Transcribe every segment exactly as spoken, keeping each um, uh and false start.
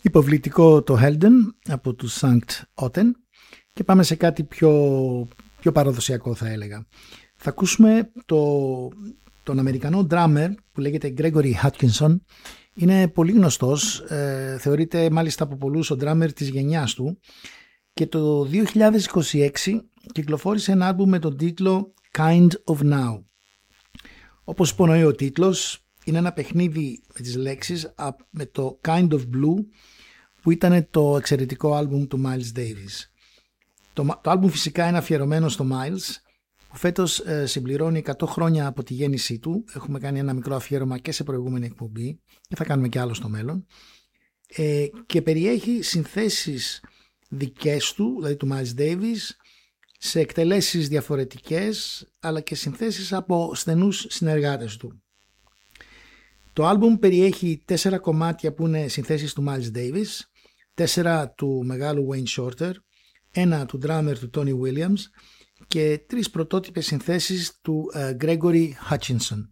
Υποβλητικό το Helden από τους Sankt Otten και πάμε σε κάτι πιο, πιο παραδοσιακό, θα έλεγα. Θα ακούσουμε το, τον Αμερικανό drummer που λέγεται Gregory Hutchinson. Είναι πολύ γνωστός, ε, θεωρείται μάλιστα από πολλούς ο drummer της γενιάς του, και το δύο χιλιάδες είκοσι έξι κυκλοφόρησε ένα άλμπουμ με τον τίτλο Kind of Now. Όπως υπονοεί ο τίτλος, είναι ένα παιχνίδι με τις λέξεις με το Kind of Blue, που ήταν το εξαιρετικό άλμπουμ του Miles Davis. Το, το άλμπουμ φυσικά είναι αφιερωμένο στο Miles, που φέτος ε, συμπληρώνει εκατό χρόνια από τη γέννησή του. Έχουμε κάνει ένα μικρό αφιέρωμα και σε προηγούμενη εκπομπή και θα κάνουμε και άλλο στο μέλλον. Ε, και περιέχει συνθέσεις δικές του, δηλαδή του Miles Davis, σε εκτελέσεις διαφορετικές, αλλά και συνθέσεις από στενούς συνεργάτες του. Το άλμπουμ περιέχει τέσσερα κομμάτια που είναι συνθέσεις του Miles Davis, τέσσερα του μεγάλου Wayne Shorter, ένα του drummer του Tony Williams και τρεις πρωτότυπες συνθέσεις του uh, Gregory Hutchinson.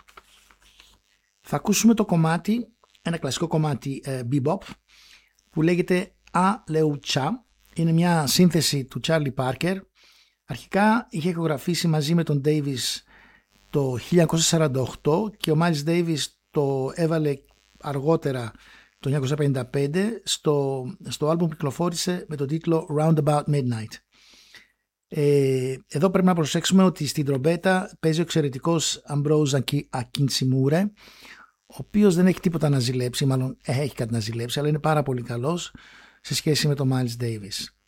Θα ακούσουμε το κομμάτι, ένα κλασικό κομμάτι uh, bebop, που λέγεται A Leu Cha. Είναι μια σύνθεση του Charlie Parker. Αρχικά είχε ηχογραφήσει μαζί με τον Davis το χίλια εννιακόσια σαράντα οκτώ και ο Miles Davis το έβαλε αργότερα το χίλια εννιακόσια πενήντα πέντε στο, στο άλμπουμ που κυκλοφόρησε με τον τίτλο Roundabout Midnight. Ε, εδώ πρέπει να προσέξουμε ότι στην τρομπέτα παίζει ο εξαιρετικός Ambrose Akinsimure, ο οποίος δεν έχει τίποτα να ζηλέψει, μάλλον έχει κάτι να ζηλέψει, αλλά είναι πάρα πολύ καλός σε σχέση με τον Miles Davis.